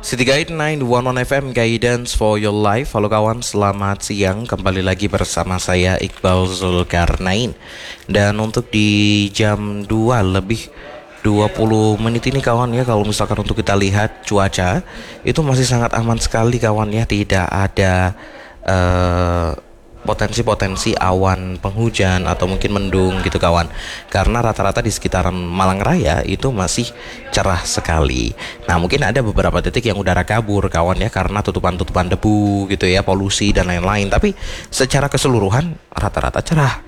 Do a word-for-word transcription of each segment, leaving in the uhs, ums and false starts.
City Guide sembilan satu satu F M, Guidance for Your Life. Halo kawan, selamat siang. Kembali lagi bersama saya Iqbal Zulkarnain. Dan untuk di jam dua lebih dua puluh menit ini kawan ya, kalau misalkan untuk kita lihat cuaca itu masih sangat aman sekali kawan ya. Tidak ada uh, potensi-potensi awan penghujan atau mungkin mendung gitu kawan, karena rata-rata di sekitaran Malang Raya itu masih cerah sekali. Nah mungkin ada beberapa titik yang udara kabur kawan ya, karena tutupan-tutupan debu gitu ya, polusi dan lain-lain, tapi secara keseluruhan rata-rata cerah.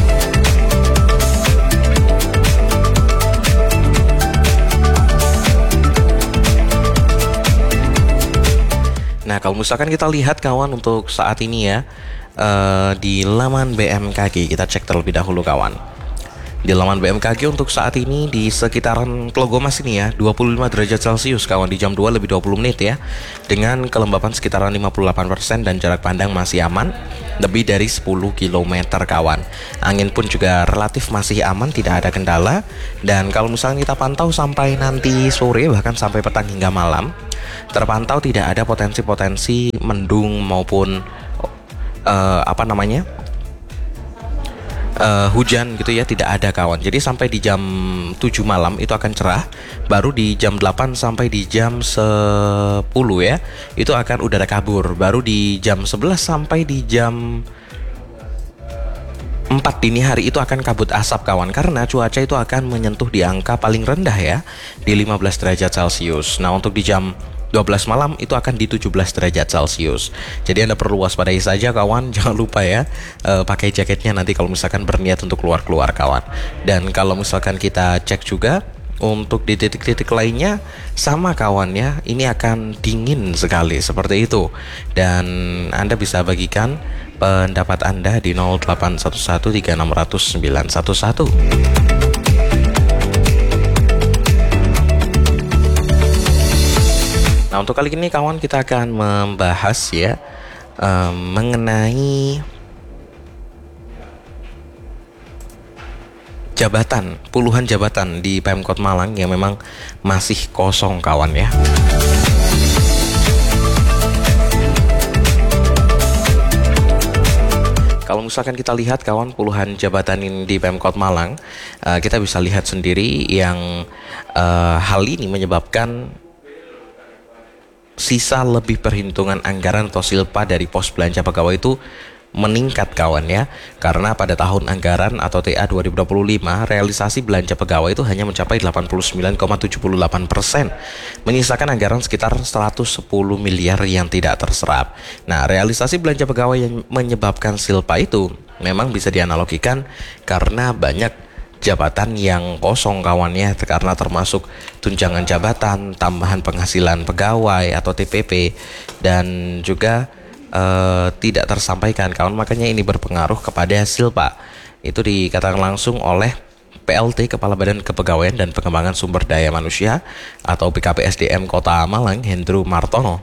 Nah kalau misalkan kita lihat kawan untuk saat ini ya, Uh, di laman B M K G kita cek terlebih dahulu kawan. Di laman B M K G untuk saat ini di sekitaran Tlogomas ini ya, dua puluh lima derajat Celcius kawan di jam dua lebih dua puluh menit ya, dengan kelembapan sekitaran lima puluh delapan persen dan jarak pandang masih aman lebih dari sepuluh kilometer kawan. Angin pun juga relatif masih aman, tidak ada kendala. Dan kalau misalnya kita pantau sampai nanti sore bahkan sampai petang hingga malam, terpantau tidak ada potensi-potensi mendung maupun Uh, apa namanya uh, hujan gitu ya, tidak ada kawan. Jadi sampai di jam tujuh malam itu akan cerah, baru di jam delapan sampai di jam sepuluh ya itu akan udara kabur, baru di jam sebelas sampai di jam empat dini hari itu akan kabut asap kawan, karena cuaca itu akan menyentuh di angka paling rendah ya di lima belas derajat Celcius. Nah untuk di jam dua belas malam itu akan di tujuh belas derajat Celcius. Jadi Anda perlu waspadai saja kawan, jangan lupa ya uh, pakai jaketnya nanti kalau misalkan berniat untuk keluar-keluar kawan. Dan kalau misalkan kita cek juga untuk di titik-titik lainnya sama kawan ya, ini akan dingin sekali seperti itu. Dan Anda bisa bagikan pendapat Anda di nol delapan satu satu tiga enam nol nol sembilan satu satu. Nah untuk kali ini kawan kita akan membahas ya um, mengenai jabatan, puluhan jabatan di Pemkot Malang yang memang masih kosong kawan ya. Kalau misalkan kita lihat kawan puluhan jabatan ini di Pemkot Malang, uh, kita bisa lihat sendiri yang uh, hal ini menyebabkan sisa lebih perhitungan anggaran atau silpa dari pos belanja pegawai itu meningkat kawan ya, karena pada tahun anggaran atau T A dua ribu dua puluh lima realisasi belanja pegawai itu hanya mencapai delapan puluh sembilan koma tujuh delapan persen, menyisakan anggaran sekitar seratus sepuluh miliar yang tidak terserap. Nah realisasi belanja pegawai yang menyebabkan silpa itu memang bisa dianalogikan karena banyak jabatan yang kosong kawan ya, karena termasuk tunjangan jabatan, tambahan penghasilan pegawai atau T P P, dan juga uh, tidak tersampaikan kawan, makanya ini berpengaruh kepada silpa. Itu dikatakan langsung oleh P L T Kepala Badan Kepegawaian dan Pengembangan Sumber Daya Manusia atau B K P S D M Kota Malang, Hendru Martono.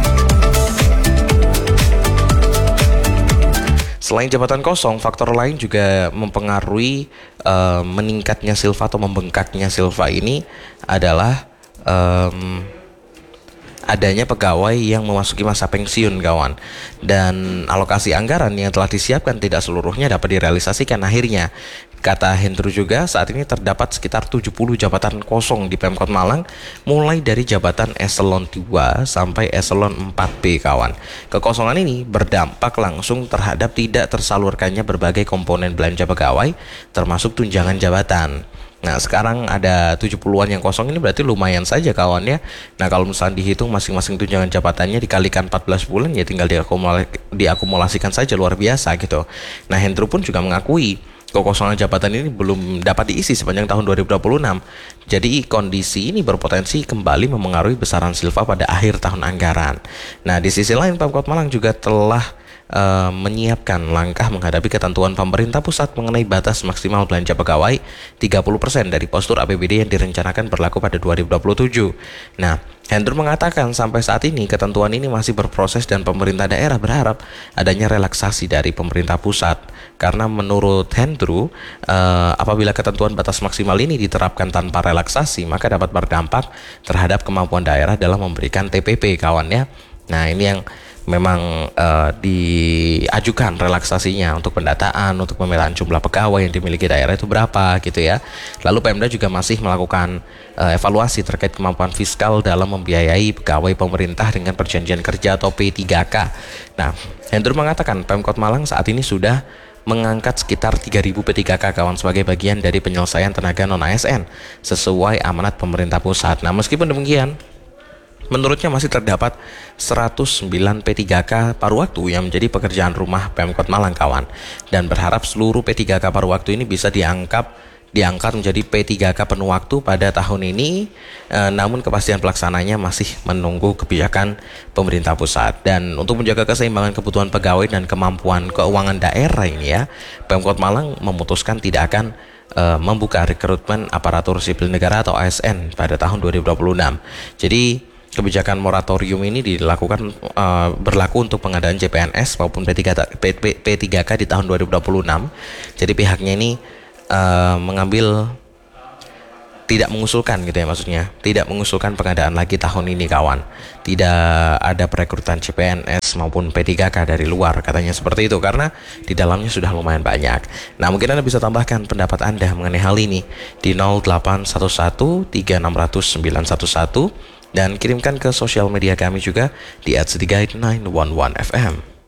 Selain jabatan kosong, faktor lain juga mempengaruhi uh, meningkatnya silpa atau membengkaknya silpa ini adalah um, adanya pegawai yang memasuki masa pensiun kawan, dan alokasi anggaran yang telah disiapkan tidak seluruhnya dapat direalisasikan. Akhirnya kata Hendru juga saat ini terdapat sekitar tujuh puluh jabatan kosong di Pemkot Malang, mulai dari jabatan eselon dua sampai eselon empat B kawan. Kekosongan ini berdampak langsung terhadap tidak tersalurkannya berbagai komponen belanja pegawai termasuk tunjangan jabatan. Nah sekarang ada tujuh puluhan yang kosong, ini berarti lumayan saja kawan ya. Nah kalau misalnya dihitung masing-masing tunjangan jabatannya dikalikan empat belas bulan ya tinggal diakumula- diakumulasikan saja, luar biasa gitu. Nah Hendru pun juga mengakui kekosongan jabatan ini belum dapat diisi sepanjang tahun dua ribu dua puluh enam. Jadi kondisi ini berpotensi kembali memengaruhi besaran silpa pada akhir tahun anggaran. Nah di sisi lain Pemkot Malang juga telah uh, menyiapkan langkah menghadapi ketentuan pemerintah pusat mengenai batas maksimal belanja pegawai tiga puluh persen dari postur A P B D yang direncanakan berlaku pada dua ribu dua puluh tujuh. Nah, Hendro mengatakan sampai saat ini ketentuan ini masih berproses dan pemerintah daerah berharap adanya relaksasi dari pemerintah pusat. Karena menurut Hendro, uh, apabila ketentuan batas maksimal ini diterapkan tanpa relaksasi, maka dapat berdampak terhadap kemampuan daerah dalam memberikan T P P, kawannya. Nah, ini yang memang uh, diajukan relaksasinya untuk pendataan, untuk pemetaan jumlah pegawai yang dimiliki daerah itu berapa gitu ya. Lalu Pemda juga masih melakukan uh, evaluasi terkait kemampuan fiskal dalam membiayai pegawai pemerintah dengan perjanjian kerja atau P tiga K. Nah, Hendro mengatakan Pemkot Malang saat ini sudah mengangkat sekitar tiga ribu P tiga K kawan sebagai bagian dari penyelesaian tenaga non A S N sesuai amanat pemerintah pusat. Nah, meskipun demikian, menurutnya masih terdapat seratus sembilan P tiga K paruh waktu yang menjadi pekerjaan rumah Pemkot Malang kawan, dan berharap seluruh P tiga K paruh waktu ini bisa diangkat diangkat menjadi P tiga K penuh waktu pada tahun ini. E, namun kepastian pelaksananya masih menunggu kebijakan pemerintah pusat. Dan untuk menjaga keseimbangan kebutuhan pegawai dan kemampuan keuangan daerah ini ya, Pemkot Malang memutuskan tidak akan e, membuka rekrutmen aparatur sipil negara atau A S N pada tahun dua ribu dua puluh enam. Jadi kebijakan moratorium ini dilakukan uh, berlaku untuk pengadaan C P N S maupun P tiga K di tahun dua ribu dua puluh enam. Jadi pihaknya ini uh, mengambil tidak mengusulkan gitu ya, maksudnya tidak mengusulkan pengadaan lagi tahun ini kawan. Tidak ada perekrutan C P N S maupun P tiga K dari luar, katanya seperti itu, karena di dalamnya sudah lumayan banyak. Nah, mungkin Anda bisa tambahkan pendapat Anda mengenai hal ini di nol delapan satu satu tiga enam nol nol sembilan satu satu dan kirimkan ke sosial media kami juga di at sediguide sembilan satu satu F M.